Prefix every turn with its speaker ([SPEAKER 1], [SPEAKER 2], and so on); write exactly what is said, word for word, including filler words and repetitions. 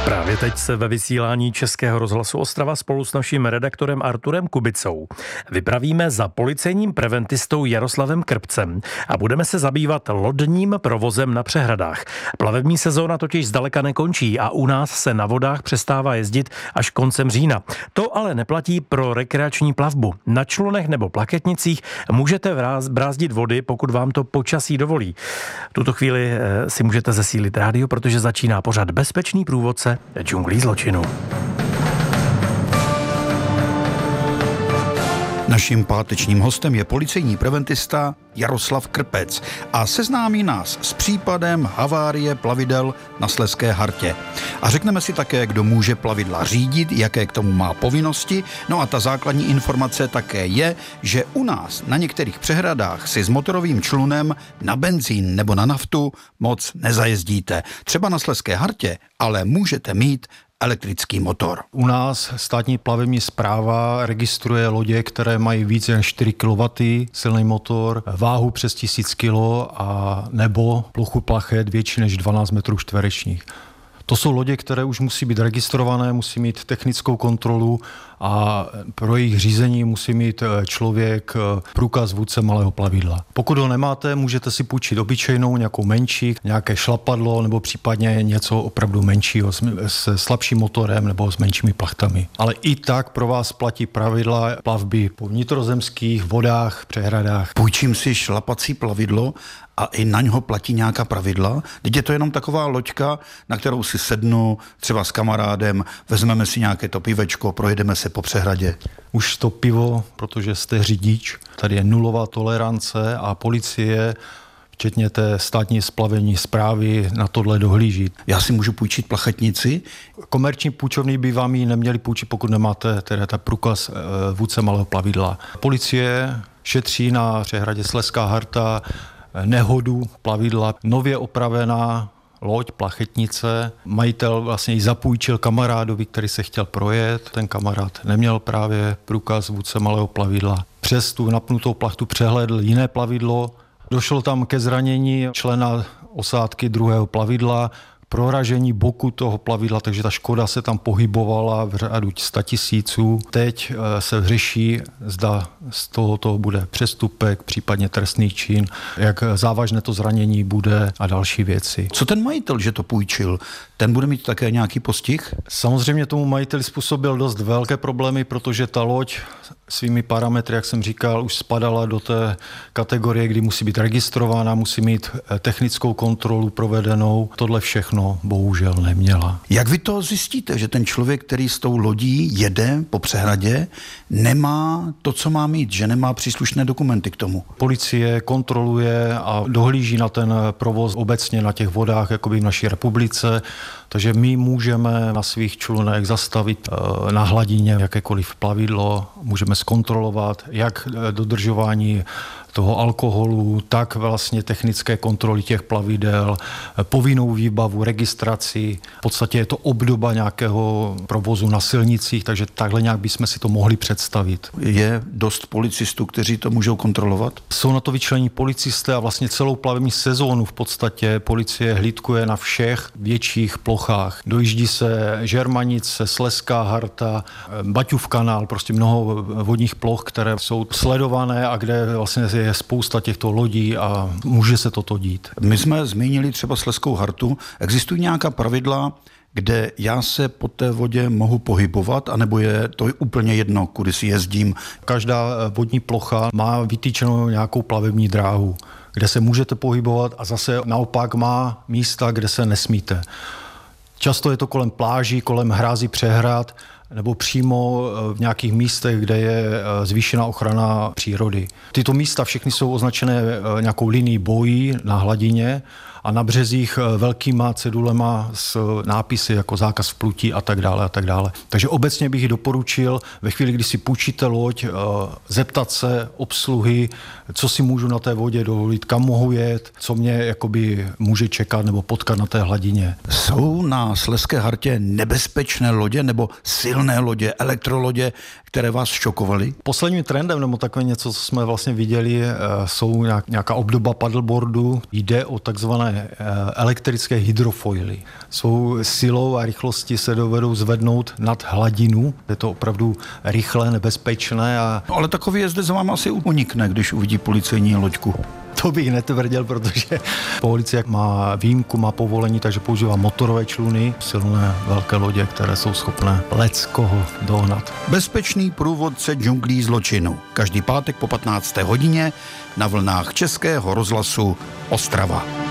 [SPEAKER 1] Právě teď se ve vysílání Českého rozhlasu Ostrava spolu s naším redaktorem Arturem Kubicou vypravíme za policejním preventistou Jaroslavem Krpcem a budeme se zabývat lodním provozem na přehradách. Plavební sezóna totiž zdaleka nekončí a u nás se na vodách přestává jezdit až koncem října. To ale neplatí pro rekreační plavbu. Na člunech nebo plaketnicích můžete brázdit vody, pokud vám to počasí dovolí. V tuto chvíli si můžete zesílit rádio, protože začíná pořad Bezpečný průvodce džunglí zločinu.
[SPEAKER 2] Naším pátečním hostem je policejní preventista Jaroslav Krpec a seznámí nás s případem havárie plavidel na Slezské Hartě. A řekneme si také, kdo může plavidla řídit, jaké k tomu má povinnosti. No a ta základní informace také je, že u nás na některých přehradách si s motorovým člunem na benzín nebo na naftu moc nezajezdíte. Třeba na Slezské Hartě, ale můžete mít elektrický motor.
[SPEAKER 3] U nás státní plavební správa registruje lodě, které mají více než čtyři kilowattové silný motor, váhu přes tisíc kilo a nebo plochu plachet větší než dvanáct metrů čtverečních. To jsou lodě, které už musí být registrované, musí mít technickou kontrolu a pro jejich řízení musí mít člověk průkaz vůdce malého plavidla. Pokud ho nemáte, můžete si půjčit obyčejnou, nějakou menší, nějaké šlapadlo nebo případně něco opravdu menšího se slabším motorem nebo s menšími plachtami. Ale i tak pro vás platí pravidla plavby po vnitrozemských vodách, přehradách.
[SPEAKER 2] Půjčím si šlapací plavidlo a i na něho platí nějaká pravidla. Teď je to jenom taková loďka, na kterou si sednu třeba s kamarádem, vezmeme si nějaké to pivečko, projedeme se po přehradě.
[SPEAKER 3] Už to pivo, protože jste řidič, tady je nulová tolerance a policie, včetně té státní splavební správy, na tohle dohlíží.
[SPEAKER 2] Já si můžu půjčit plachetnici?
[SPEAKER 3] Komerční půjčovny by vám ji neměli půjčit, pokud nemáte teda ta průkaz vůdce malého plavidla. Policie šetří na přehradě Slezská Harta nehodu plavidla, nově opravená loď, plachetnice. Majitel vlastně ji zapůjčil kamarádovi, který se chtěl projet. Ten kamarád neměl právě průkaz vůdce malého plavidla. Přes tu napnutou plachtu přehlédl jiné plavidlo. Došlo tam ke zranění člena osádky druhého plavidla, proražení boku toho plavidla, takže ta škoda se tam pohybovala v řádu statisíců. Teď se řeší, zda z tohoto bude přestupek, případně trestný čin, jak závažné to zranění bude a další věci.
[SPEAKER 2] Co ten majitel, že to půjčil? Ten bude mít také nějaký postih?
[SPEAKER 3] Samozřejmě tomu majiteli způsobil dost velké problémy, protože ta loď svými parametry, jak jsem říkal, už spadala do té kategorie, kdy musí být registrována, musí mít technickou kontrolu provedenou. Tohle všechno bohužel neměla.
[SPEAKER 2] Jak vy to zjistíte, že ten člověk, který s tou lodí jede po přehradě, nemá to, co má mít, že nemá příslušné dokumenty k tomu?
[SPEAKER 3] Policie kontroluje a dohlíží na ten provoz obecně na těch vodách, jakoby v naší republice, takže my můžeme na svých člunech zastavit na hladině jakékoliv plavidlo, můžeme zkontrolovat, jak dodržování toho alkoholu, tak vlastně technické kontroly těch plavidel, povinnou výbavu, registraci. V podstatě je to obdoba nějakého provozu na silnicích, takže takhle nějak bychom si to mohli představit.
[SPEAKER 2] Je dost policistů, kteří to můžou kontrolovat?
[SPEAKER 3] Jsou na to vyčlení policisté a vlastně celou plavební sezónu v podstatě policie hlídkuje na všech větších plochách. Dojíždí se Žermanice, Slezská Harta, Baťův kanál, prostě mnoho vodních ploch, které jsou sledované a kde vlastně je spousta těchto lodí a může se toto dít.
[SPEAKER 2] My jsme zmínili třeba Slezskou Hartu. Existují nějaká pravidla, kde já se po té vodě mohu pohybovat, anebo je to úplně jedno, kudy si jezdím?
[SPEAKER 3] Každá vodní plocha má vytýčenou nějakou plavební dráhu, kde se můžete pohybovat a zase naopak má místa, kde se nesmíte. Často je to kolem pláží, kolem hrází přehrad, nebo přímo v nějakých místech, kde je zvýšená ochrana přírody. Tyto místa všechny jsou označené nějakou linií bojí na hladině a na březích velkýma cedulema s nápisy jako zákaz vplutí a tak dále a tak dále. Takže obecně bych doporučil ve chvíli, kdy si půjčíte loď, zeptat se obsluhy, co si můžu na té vodě dovolit, kam mohu jet, co mě jakoby může čekat nebo potkat na té hladině.
[SPEAKER 2] Jsou na Slezské Hartě nebezpečné lodě nebo silné lodě, elektrolodě, které vás šokovaly?
[SPEAKER 3] Posledním trendem, nebo takové něco, co jsme vlastně viděli, jsou nějaká obdoba paddleboardu. Jde o takzvané takzvané elektrické hydrofoily. Svou silou a rychlostí se dovedou zvednout nad hladinu. Je to opravdu rychlé, nebezpečné. A...
[SPEAKER 2] No, ale takový jezdec za váma asi unikne, když uvidí policejní loďku.
[SPEAKER 3] To bych netvrdil, protože policie má výjimku, má povolení, takže používá motorové čluny, silné velké lodě, které jsou schopné leckoho dohnat.
[SPEAKER 2] Bezpečný průvodce džunglí zločinu. Každý pátek po patnácté hodině na vlnách Českého rozhlasu Ostrava.